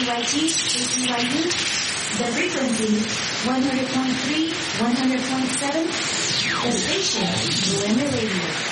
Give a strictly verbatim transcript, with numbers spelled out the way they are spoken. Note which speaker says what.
Speaker 1: Y G, K T Y U. The frequency, one hundred point three, one hundred point seven. The station, Blender Radio.